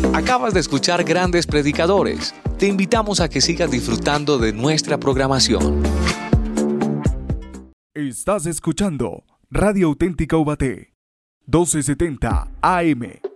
Acabas de escuchar grandes predicadores. Te invitamos a que sigas disfrutando de nuestra programación. Estás escuchando Radio Auténtica Ubaté, 1270 AM.